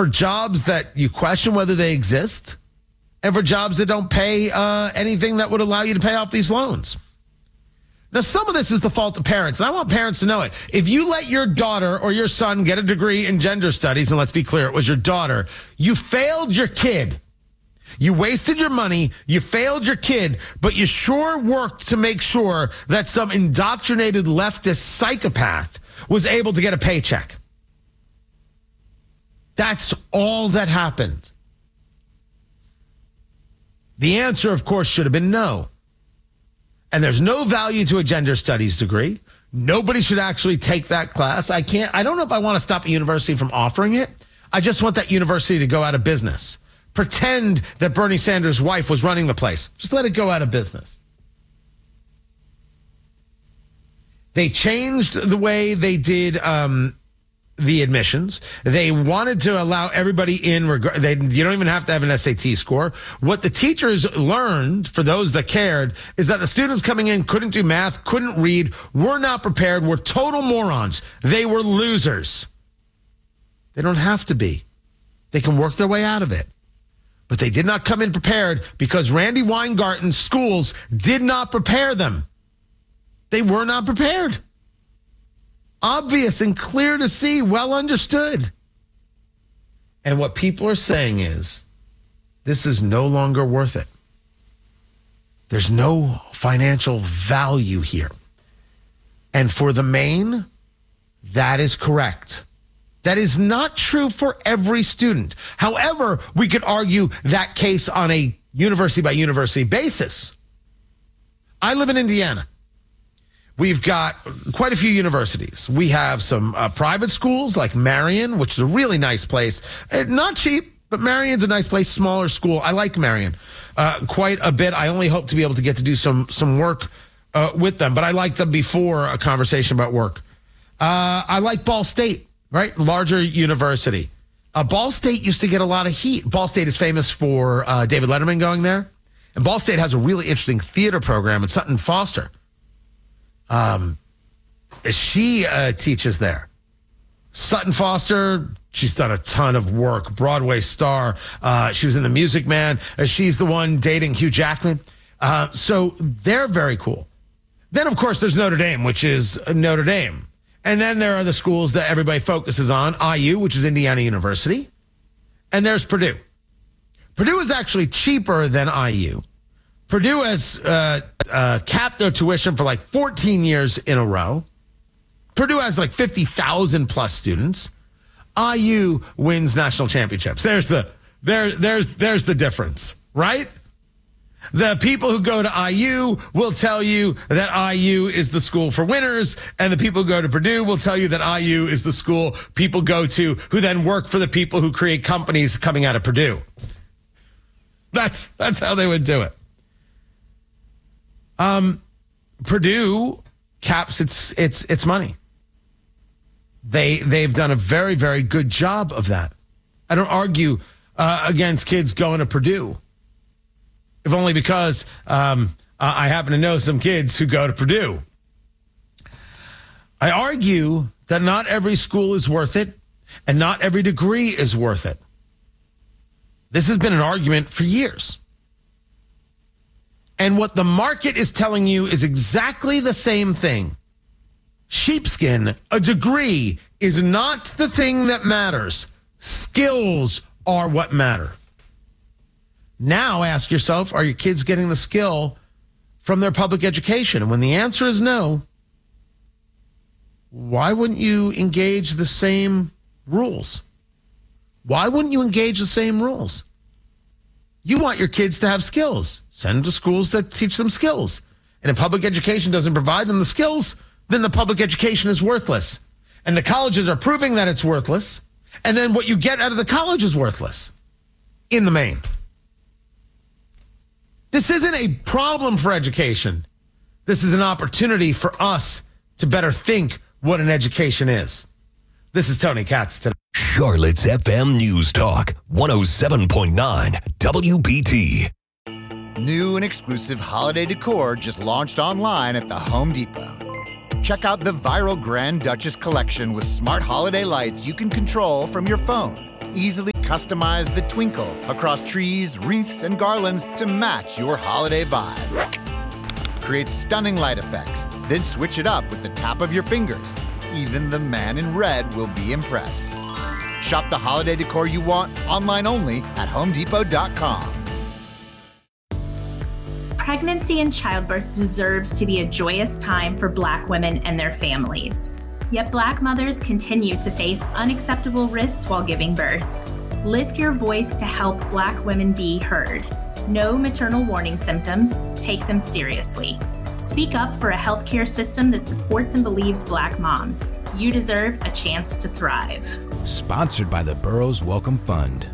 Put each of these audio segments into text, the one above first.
for jobs that you question whether they exist, and for jobs that don't pay anything that would allow you to pay off these loans. Now, some of this is the fault of parents, and I want parents to know it. If you let your daughter or your son get a degree in gender studies, and let's be clear, it was your daughter, you failed your kid. You wasted your money, you failed your kid, but you sure worked to make sure that some indoctrinated leftist psychopath was able to get a paycheck. That's all that happened. The answer, of course, should have been no. And there's no value to a gender studies degree. Nobody should actually take that class. I don't know if I want to stop a university from offering it. I just want that university to go out of business. Pretend that Bernie Sanders' wife was running the place. Just let it go out of business. They changed the way they did the admissions. They wanted to allow everybody in. You don't even have to have an SAT score. What the teachers learned, for those that cared, is that the students coming in couldn't do math, couldn't read, were not prepared, were total morons. They were losers. They don't have to be. They can work their way out of it. But they did not come in prepared because Randy Weingarten's schools did not prepare them. They were not prepared. Obvious and clear to see, well understood. And what people are saying is, this is no longer worth it. There's no financial value here. And for the main, that is correct. That is not true for every student. However, we could argue that case on a university by university basis. I live in Indiana. We've got quite a few universities. We have some private schools like Marion, which is a really nice place. Not cheap, but Marion's a nice place, smaller school. I like Marion quite a bit. I only hope to be able to get to do some work with them, but I like them before a conversation about work. I like Ball State, right? Larger university. Ball State used to get a lot of heat. Ball State is famous for David Letterman going there. And Ball State has a really interesting theater program. It's Sutton Foster. She teaches there. Sutton Foster, she's done a ton of work. Broadway star. She was in The Music Man. She's the one dating Hugh Jackman. So they're very cool. Then, of course, there's Notre Dame, which is Notre Dame. And then there are the schools that everybody focuses on. IU, which is Indiana University. And there's Purdue. Purdue is actually cheaper than IU. Purdue has capped their tuition for like 14 years in a row. Purdue has like 50,000 plus students. IU wins national championships. There's the difference, right? The people who go to IU will tell you that IU is the school for winners, and the people who go to Purdue will tell you that IU is the school people go to who then work for the people who create companies coming out of Purdue. That's how they would do it. Purdue caps its money. They've done a very, very good job of that. I don't argue against kids going to Purdue, if only because I happen to know some kids who go to Purdue. I argue that not every school is worth it, and not every degree is worth it. This has been an argument for years. And what the market is telling you is exactly the same thing. Sheepskin, a degree, is not the thing that matters. Skills are what matter. Now ask yourself, are your kids getting the skill from their public education? And when the answer is no, why wouldn't you engage the same rules? Why wouldn't you engage the same rules? You want your kids to have skills. Send them to schools that teach them skills. And if public education doesn't provide them the skills, then the public education is worthless. And the colleges are proving that it's worthless. And then what you get out of the college is worthless in the main. This isn't a problem for education. This is an opportunity for us to better think what an education is. This is Tony Katz today. Charlotte's FM News Talk, 107.9 WBT. New and exclusive holiday decor just launched online at the Home Depot. Check out the viral Grand Duchess collection with smart holiday lights you can control from your phone. Easily Customize the twinkle across trees, wreaths, and garlands to match your holiday vibe. Create stunning light effects, then switch it up with the tap of your fingers. Even the man in red will be impressed. Shop the holiday decor you want online only at HomeDepot.com. Pregnancy and childbirth deserves to be a joyous time for Black women and their families. Yet Black mothers continue to face unacceptable risks while giving birth. Lift your voice to help Black women be heard. Know maternal warning symptoms, take them seriously. Speak up for a healthcare system that supports and believes Black moms. You deserve a chance to thrive. Sponsored by the Burroughs Welcome Fund.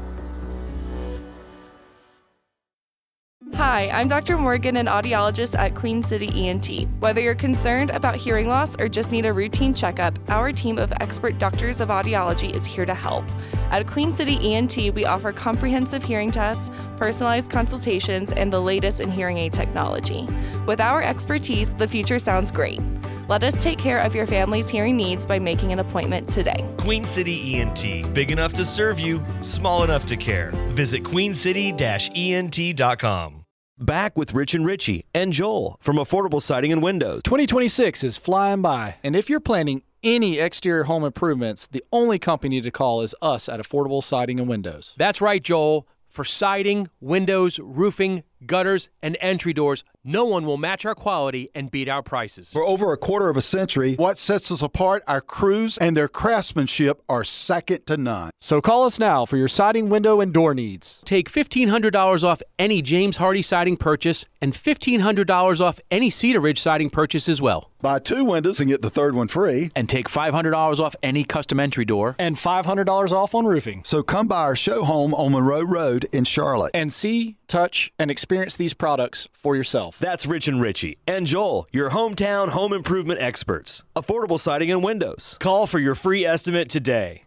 Hi, I'm Dr. Morgan, an audiologist at Queen City ENT. Whether you're concerned about hearing loss or just need a routine checkup, our team of expert doctors of audiology is here to help. At Queen City ENT, we offer comprehensive hearing tests, personalized consultations, and the latest in hearing aid technology. With our expertise, the future sounds great. Let us take care of your family's hearing needs by making an appointment today. Queen City ENT. Big enough to serve you, small enough to care. Visit queencity-ent.com. Back with Rich and Richie and Joel from Affordable Siding and Windows. 2026 is flying by, and if you're planning any exterior home improvements, the only company to call is us at Affordable Siding and Windows. That's right, Joel. For siding, windows, roofing, gutters, and entry doors, no one will match our quality and beat our prices. For over a quarter of a century, what sets us apart, our crews and their craftsmanship are second to none. So call us now for your siding, window, and door needs. Take $1,500 off any James Hardy siding purchase and $1,500 off any Cedar Ridge siding purchase as well. Buy 2 windows and get the third one free. And take $500 off any custom entry door. And $500 off on roofing. So come by our show home on Monroe Road in Charlotte. And see, touch, and experience these products for yourself. That's Rich and Richie and Joel, your hometown home improvement experts. Affordable Siding and Windows. Call for your free estimate today.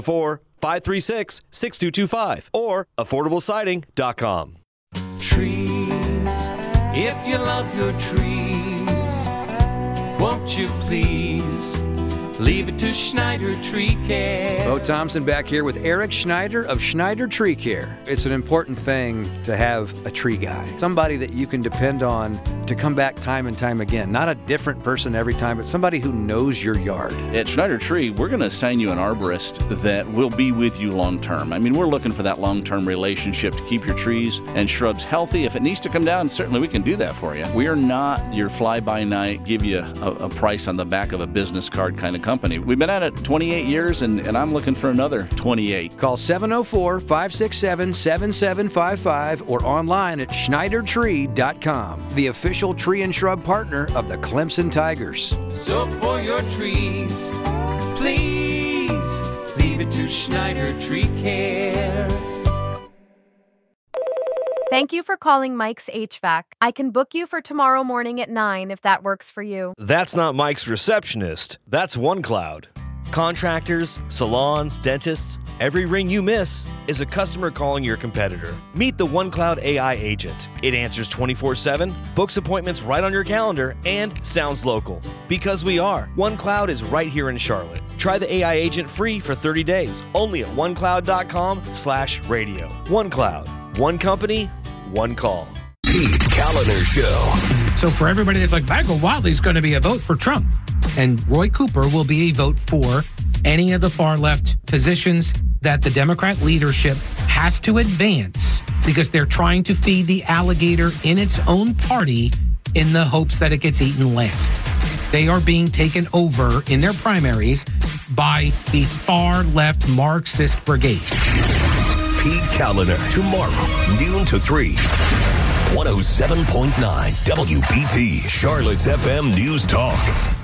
704-536-6225 or affordablesiding.com. Trees, if you love your trees, won't you please leave it to Schneider Tree Care? Bo Thompson back here with Eric Schneider of Schneider Tree Care. It's an important thing to have a tree guy, somebody that you can depend on to come back time and time again. Not a different person every time, but somebody who knows your yard. At Schneider Tree, we're going to assign you an arborist that will be with you long term. I mean, we're looking for that long-term relationship to keep your trees and shrubs healthy. If it needs to come down, certainly we can do that for you. We are not your fly-by-night, give you a price on the back of a business card kind of company. We've been at it 28 years, and I'm looking for another 28. Call 704-567-7755 or online at SchneiderTree.com, the official tree and shrub partner of the Clemson Tigers. So for your trees, please leave it to Schneider Tree Care. Thank you for calling Mike's HVAC. I can book you for tomorrow morning at 9 if that works for you. That's not Mike's receptionist. That's OneCloud. Contractors, salons, dentists, every ring you miss is a customer calling your competitor. Meet the OneCloud AI agent. It answers 24/7, books appointments right on your calendar, and sounds local. Because we are. OneCloud is right here in Charlotte. Try the AI agent free for 30 days, only at onecloud.com/radio. OneCloud. One company, one call. Pete Kaliner Show. So for everybody that's like, Michael Whatley's going to be a vote for Trump, and Roy Cooper will be a vote for any of the far left positions that the Democrat leadership has to advance because they're trying to feed the alligator in its own party in the hopes that it gets eaten last. They are being taken over in their primaries by the far left Marxist brigade. Pete Kaliner, tomorrow, noon to 3. 107.9 WBT, Charlotte's FM News Talk.